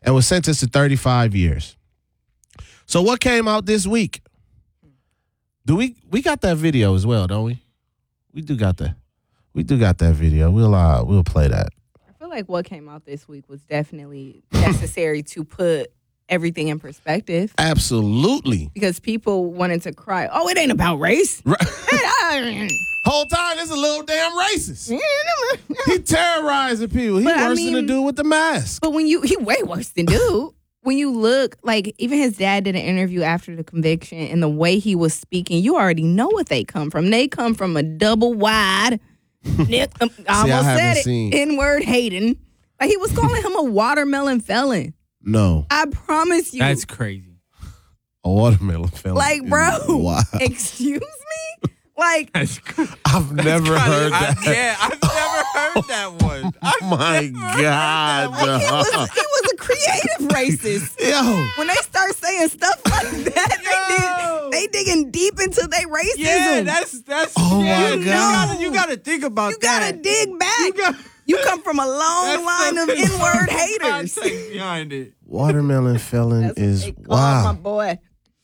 and was sentenced to 35 years. So what came out this week? Do we got that video as well, don't we? We do got that video. We'll play that. I feel like what came out this week was definitely necessary to put everything in perspective. Absolutely. Because people wanted to cry, oh, it ain't about race. Right. Whole time, it's a little damn racist. He terrorizing people. He worse than the dude with the mask. But he way worse than dude. When you look, like, even his dad did an interview after the conviction, and the way he was speaking, you already know what they come from. They come from a double wide, I almost said it, N-word hating. Like, he was calling him a watermelon felon. No. I promise you. That's crazy. A watermelon felon. Like, bro, wow. Excuse me? Like, I've never heard that. I've never heard that one. My God. Like, he was a creative racist. Yo. When they start saying stuff like that, they digging deep into their racism. Yeah, that's oh my God. You gotta think about you that. You gotta dig back. You come from a long line of N-word haters. Behind it. Watermelon felon is wow. My boy.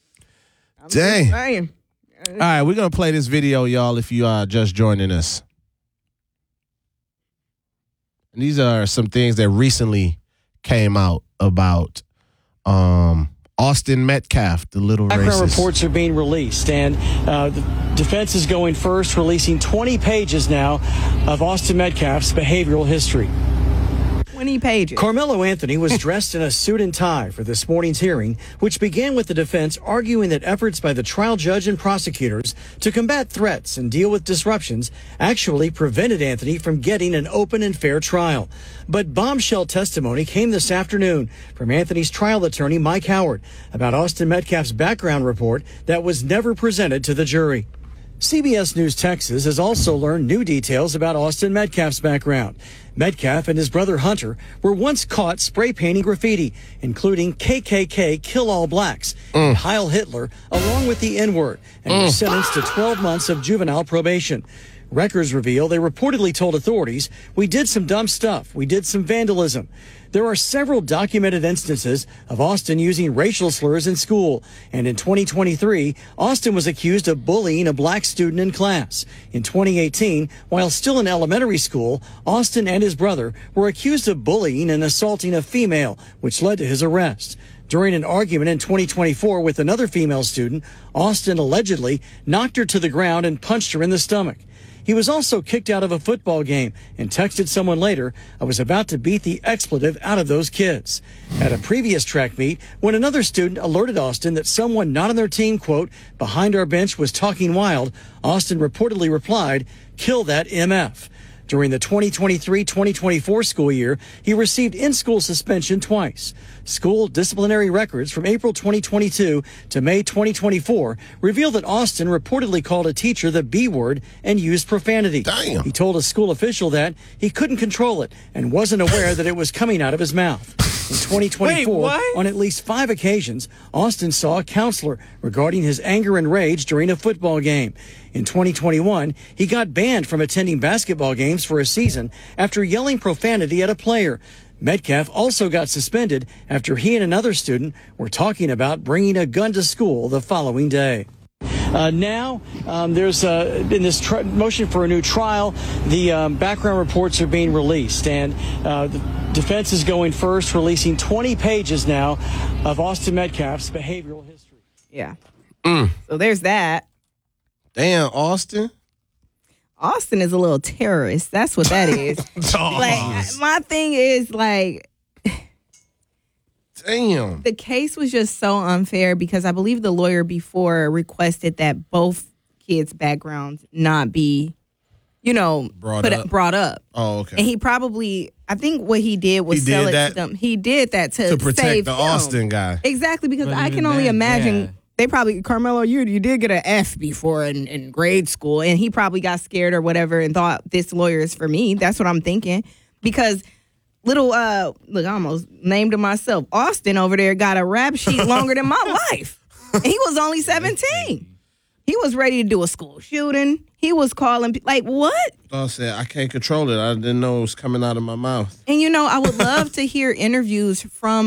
Dang. All right, we're going to play this video, y'all, if you are just joining us. And these are some things that recently came out about Austin Metcalf, the little racist. Background reports are being released, and the defense is going first, releasing 20 pages now of Austin Metcalf's behavioral history. 20 pages. Carmelo Anthony was dressed in a suit and tie for this morning's hearing, which began with the defense arguing that efforts by the trial judge and prosecutors to combat threats and deal with disruptions actually prevented Anthony from getting an open and fair trial. But bombshell testimony came this afternoon from Anthony's trial attorney, Mike Howard, about Austin Metcalf's background report that was never presented to the jury. CBS News Texas has also learned new details about Austin Metcalf's background. Metcalf and his brother Hunter were once caught spray painting graffiti, including KKK Kill All Blacks and Heil Hitler, along with the N-word, and were sentenced to 12 months of juvenile probation. Records reveal they reportedly told authorities, "We did some dumb stuff. We did some vandalism." There are several documented instances of Austin using racial slurs in school. And in 2023, Austin was accused of bullying a black student in class. In 2018, while still in elementary school, Austin and his brother were accused of bullying and assaulting a female, which led to his arrest. During an argument in 2024 with another female student, Austin allegedly knocked her to the ground and punched her in the stomach. He was also kicked out of a football game and texted someone later, "I was about to beat the expletive out of those kids." At a previous track meet, when another student alerted Austin that someone not on their team, quote, "behind our bench was talking wild," Austin reportedly replied, "Kill that MF." During the 2023-2024 school year, he received in-school suspension twice. School disciplinary records from April 2022 to May 2024 reveal that Austin reportedly called a teacher the B word and used profanity. Damn. He told a school official that he couldn't control it and wasn't aware that it was coming out of his mouth. In 2024, on at least 5 occasions, Austin saw a counselor regarding his anger and rage during a football game. In 2021, he got banned from attending basketball games for a season after yelling profanity at a player. Metcalf also got suspended after he and another student were talking about bringing a gun to school the following day. Now, there's in this motion for a new trial, the background reports are being released, and the defense is going first, releasing 20 pages now of Austin Metcalf's behavioral history. Yeah. So there's that. Damn, Austin. Austin is a little terrorist. That's what that is. Like, my thing is, like, damn. The case was just so unfair because I believe the lawyer before requested that both kids' backgrounds not be, brought up. Oh, okay. And he probably, I think what he did was sell it to them. He did that to protect save the him. Austin guy. Exactly, because I can only imagine. They probably, Carmelo, you did get an F before in grade school, and he probably got scared or whatever and thought this lawyer is for me. That's what I'm thinking. Because look, I almost named him myself. Austin over there got a rap sheet longer than my life. And he was only 17. He was ready to do a school shooting. He was calling, like, what? I said, I can't control it. I didn't know it was coming out of my mouth. And, I would love to hear interviews from